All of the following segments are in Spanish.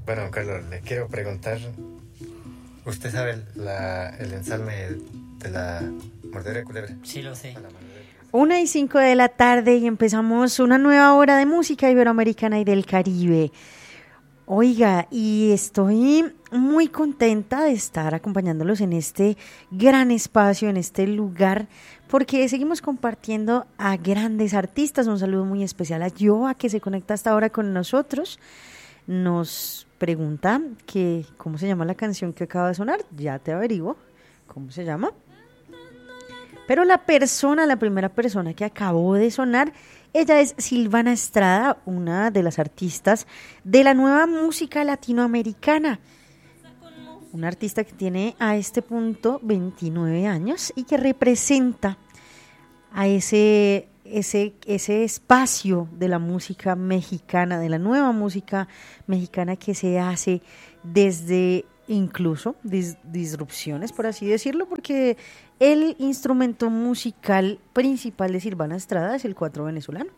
Bueno, Carlos, le quiero preguntar, ¿usted sabe el ensalme de la mordedura de culebra? Sí, lo sé. 1:05 de la tarde y empezamos una nueva hora de música iberoamericana y del Caribe. Oiga, y estoy muy contenta de estar acompañándolos en este gran espacio, en este lugar, porque seguimos compartiendo a grandes artistas. Un saludo muy especial a Joa, que se conecta hasta ahora con nosotros. Nos pregunta que cómo se llama la canción que acaba de sonar. Ya te averiguo cómo se llama. Pero la primera persona que acabó de sonar, ella es Silvana Estrada, una de las artistas de la nueva música latinoamericana. Una artista que tiene a este punto 29 años y que representa a ese espacio de la música mexicana, de la nueva música mexicana que se hace desde incluso disrupciones, por así decirlo, porque el instrumento musical principal de Silvana Estrada es el cuatro venezolano.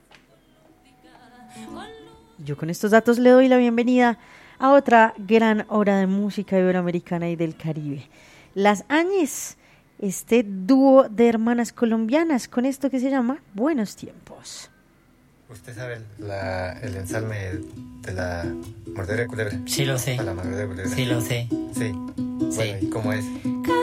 Yo con estos datos le doy la bienvenida a otra gran hora de música iberoamericana y del Caribe. Las Áñez, este dúo de hermanas colombianas con esto que se llama Buenos Tiempos. ¿Usted sabe el ensalme de la mordedura de culebra? Sí, lo sé. A la mordedura de culebra. Sí, lo sé. Sí. Bueno, ¿y cómo es?